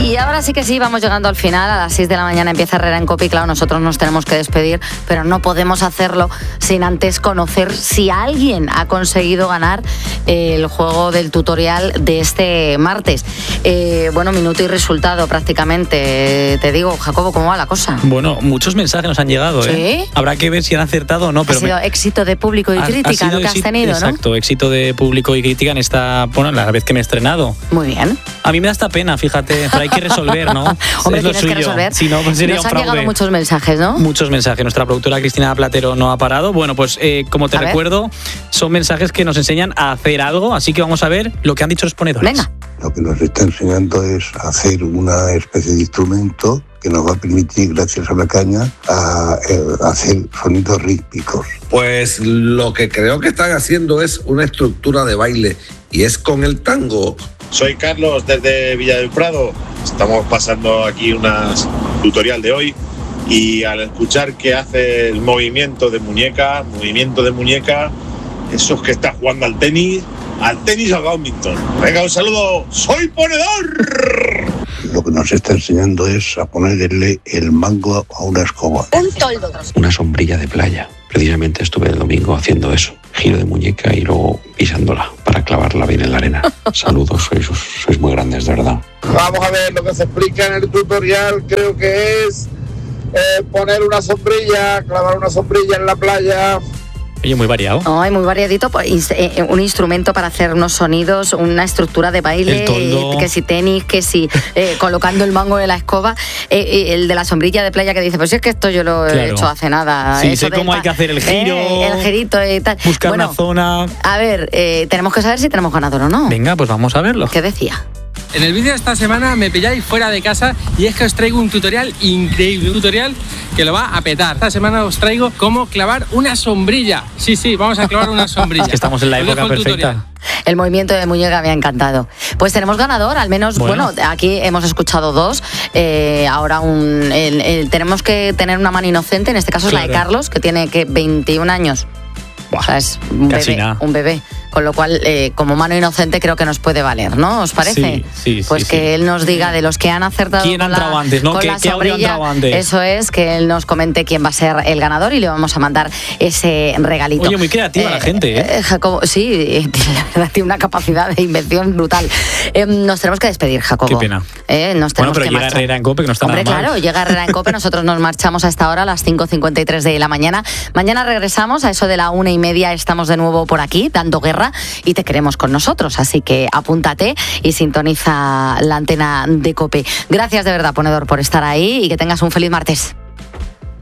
Y ahora sí que sí, vamos llegando al final. A las 6 de la mañana empieza Herrera en COPE y claro, nosotros nos tenemos que despedir, pero no podemos hacerlo sin antes conocer si alguien ha conseguido ganar el juego del tutorial de este martes. Bueno, minuto y resultado prácticamente. Te digo, Jacobo, ¿cómo va la cosa? Bueno, muchos mensajes nos han llegado, ¿eh? ¿Sí? Habrá que ver si han acertado o no. Pero ha sido éxito de público y crítica lo que has tenido, ¿no? Exacto, éxito de público y crítica en esta, bueno, la vez que me he estrenado. Muy bien. A mí me da esta pena, fíjate, pero hay que resolver, ¿no? Hombre, es lo tienes suyo. que resolver. Si no, pues sería Nos un han fraude. llegado muchos mensajes, ¿no? Muchos mensajes. Nuestra productora Cristina Platero no ha parado. Bueno, pues como te recuerdo, son mensajes que nos enseñan a hacer algo, así que vamos a ver lo que han dicho los ponedores. Venga. Lo que nos está enseñando es hacer una especie de instrumento que nos va a permitir, gracias a la caña, a hacer sonidos rítmicos. Pues lo que creo que están haciendo es una estructura de baile y es con el tango. Soy Carlos desde Villa del Prado. Estamos pasando aquí un tutorial de hoy y al escuchar que hace el movimiento de muñeca, esos que está jugando al tenis o al badminton. Venga, un saludo, soy ponedor. Lo que nos está enseñando es a ponerle el mango a una escoba. Un toldo. Una sombrilla de playa. Precisamente estuve el domingo haciendo eso. Giro de muñeca y luego pisándola para clavarla bien en la arena. Saludos, sois muy grandes, de verdad. Vamos a ver lo que se explica en el tutorial. Creo que es poner una sombrilla, clavar una sombrilla en la playa. Oye, muy variado. Ay, muy variadito. Un instrumento para hacer unos sonidos, una estructura de baile, que si tenis, que si colocando el mango de la escoba, el de la sombrilla de playa que dice, pues si es que esto yo lo he hecho hace nada. Sí, sé cómo hay que hacer el giro. El girito y tal. Buscar una zona. A ver, tenemos que saber si tenemos ganador o no. Venga, pues vamos a verlo. ¿Qué decía? En el vídeo de esta semana me pilláis fuera de casa y es que os traigo un tutorial increíble, un tutorial que lo va a petar. Esta semana os traigo cómo clavar una sombrilla. Sí, vamos a clavar una sombrilla. Es que estamos en la época perfecta. El movimiento de muñeca me ha encantado. Pues tenemos ganador, al menos, bueno aquí hemos escuchado dos. Ahora tenemos que tener una mano inocente, en este caso es la de Carlos, que tiene 21 años. O sea, es un bebé. Con lo cual, como mano inocente, creo que nos puede valer, ¿no? ¿Os parece? Sí. Pues que él nos diga de los que han acertado ¿quién con ha entrado antes, no? Con la sombrilla. Eso es, que él nos comente quién va a ser el ganador y le vamos a mandar ese regalito. Oye, muy creativa la gente, ¿eh? Jacobo, sí, la verdad, tiene una capacidad de invención brutal. Nos tenemos que despedir, Jacobo. Qué pena. Nos tenemos pero que llega marchar. Herrera en COPE, que no está nada mal. Claro, llega Herrera en COPE, nosotros nos marchamos a esta hora, a las 5:53 de la mañana. Mañana regresamos, a eso de la 1:30 estamos de nuevo por aquí, dando guerra, y te queremos con nosotros, así que apúntate y sintoniza la antena de COPE. Gracias de verdad, ponedor, por estar ahí y que tengas un feliz martes.